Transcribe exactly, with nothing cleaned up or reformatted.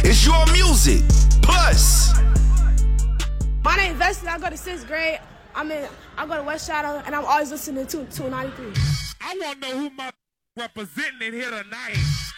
It's your music. Plus. My name is Veston. I go to sixth grade. I'm in. I go to West Shadow, and I'm always listening to two ninety-three. I want to know who my representing in here tonight.